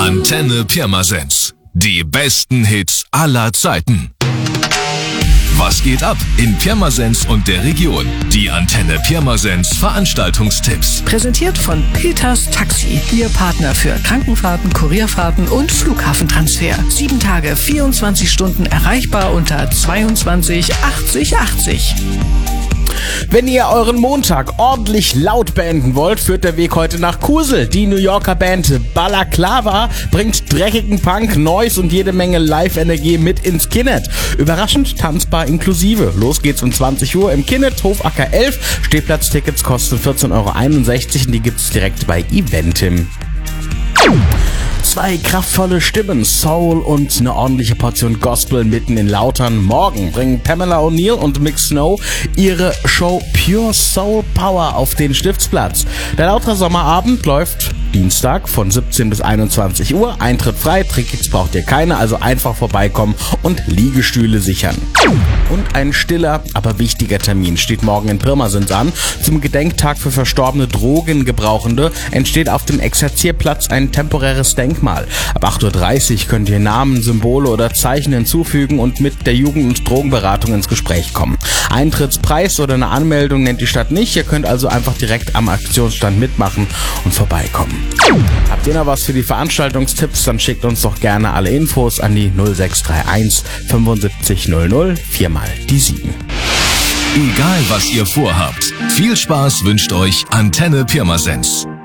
Antenne Pirmasens. Die besten Hits aller Zeiten. Was geht ab in Pirmasens und der Region? Die Antenne Pirmasens Veranstaltungstipps. Präsentiert von Peters Taxi, Ihr Partner für Krankenfahrten, Kurierfahrten und Flughafentransfer. 7 Tage, 24 Stunden erreichbar unter 22 80 80. Wenn ihr euren Montag ordentlich laut beenden wollt, führt der Weg heute nach Kusel. Die New Yorker Band Balaclava bringt dreckigen Punk, Noise und jede Menge Live-Energie mit ins Kinnet. Überraschend tanzbar inklusive. Los geht's um 20 Uhr im Kinnet, Hofacker 11. Stehplatztickets kosten 14,61 € und die gibt's direkt bei Eventim. 2 kraftvolle Stimmen, Soul und eine ordentliche Portion Gospel mitten in Lautern. Morgen bringen Pamela O'Neill und Mick Snow ihre Show Pure Soul Power auf den Stiftsplatz. Der Lauterer Sommerabend läuft Dienstag von 17 bis 21 Uhr. Eintritt frei, Tickets braucht ihr keine, also einfach vorbeikommen und Liegestühle sichern. Und ein stiller, aber wichtiger Termin steht morgen in Pirmasens an. Zum Gedenktag für verstorbene Drogengebrauchende entsteht auf dem Exerzierplatz ein temporäres Denkmal. Ab 8:30 Uhr könnt ihr Namen, Symbole oder Zeichen hinzufügen und mit der Jugend- und Drogenberatung ins Gespräch kommen. Eintrittspreis oder eine Anmeldung nennt die Stadt nicht. Ihr könnt also einfach direkt am Aktionsstand mitmachen und vorbeikommen. Habt ihr noch was für die Veranstaltungstipps? Dann schickt uns doch gerne alle Infos an die 0631 75 00 4 mal die 7. Egal was ihr vorhabt, viel Spaß wünscht euch Antenne Pirmasens.